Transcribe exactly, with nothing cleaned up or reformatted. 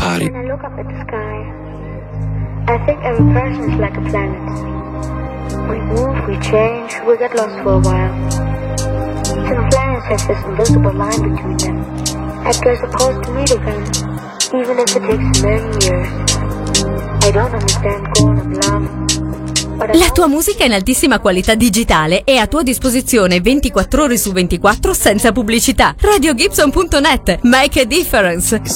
Hari. When I look up at the sky, I think every person is like a planet. We move, we change, we get lost for a while. Some planets have this invisible line between them, and they're supposed to meet again, even if it takes many years. I don't understand going of love. La tua musica in altissima qualità digitale è a tua disposizione ventiquattro ore su ventiquattro senza pubblicità. radio gibson punto net. Make a difference.